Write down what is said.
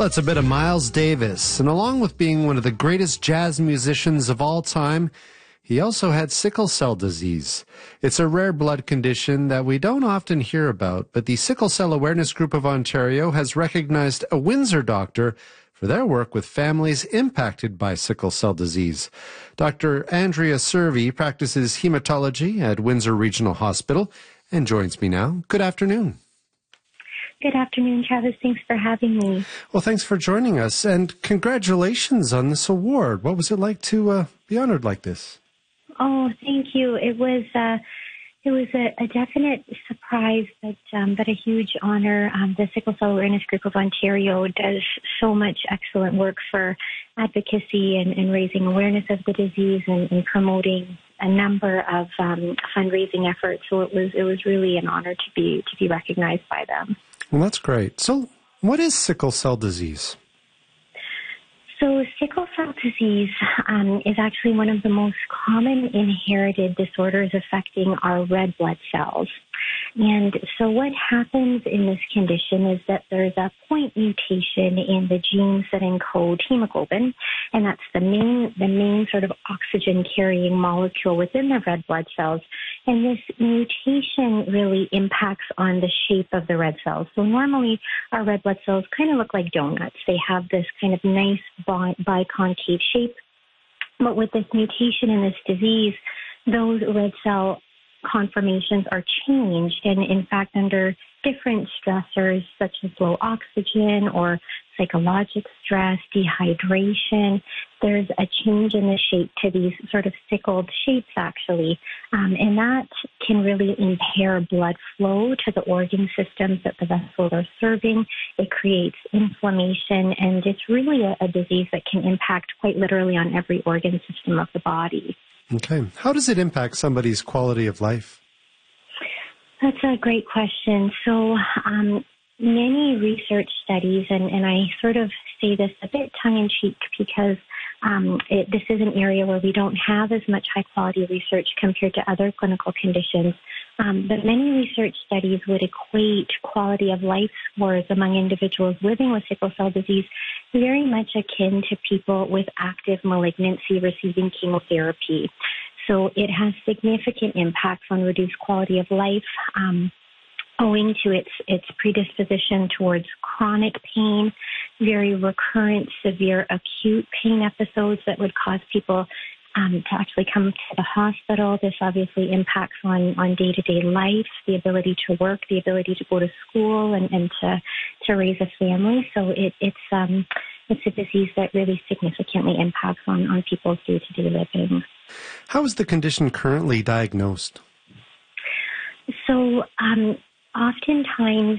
Well, it's a bit of Miles Davis, and along with being one of the greatest jazz musicians of all time, he also had sickle cell disease. It's a rare blood condition that we don't often hear about, but the Sickle Cell Awareness Group of Ontario has recognized a Windsor doctor for their work with families impacted by sickle cell disease. Dr. Andrea Servi practices hematology at Windsor Regional Hospital and joins me now. Good afternoon. Good afternoon, Travis. Thanks for having me. Well, thanks for joining us, and congratulations on this award. What was it like to be honored like this? Oh, thank you. It was a definite surprise, but a huge honor. The Sickle Cell Awareness Group of Ontario does so much excellent work for advocacy and raising awareness of the disease and promoting a number of fundraising efforts. So it was really an honor to be recognized by them. Well, that's great. So what is sickle cell disease? So sickle cell disease is actually one of the most common inherited disorders affecting our red blood cells. And so what happens in this condition is that there's a point mutation in the genes that encode hemoglobin, and that's the main sort of oxygen-carrying molecule within the red blood cells. And this mutation really impacts on the shape of the red cells. So normally our red blood cells kind of look like donuts. They have this kind of nice biconcave shape. But with this mutation in this disease, those red cell conformations are changed, and in fact under different stressors such as low oxygen or psychological stress, dehydration, there's a change in the shape to these sort of sickled shapes actually, and that can really impair blood flow to the organ systems that the vessels are serving. It creates inflammation, and it's really a disease that can impact quite literally on every organ system of the body. Okay. How does it impact somebody's quality of life? That's a great question. So many research studies, and I sort of say this a bit tongue-in-cheek because this is an area where we don't have as much high-quality research compared to other clinical conditions. But many research studies would equate quality of life scores among individuals living with sickle cell disease very much akin to people with active malignancy receiving chemotherapy. So it has significant impacts on reduced quality of life, owing to its predisposition towards chronic pain, very recurrent, severe, acute pain episodes that would cause people to actually come to the hospital. This obviously impacts on day-to-day life, the ability to work, the ability to go to school and to raise a family. So it's a disease that really significantly impacts on people's day-to-day living. How is the condition currently diagnosed? So oftentimes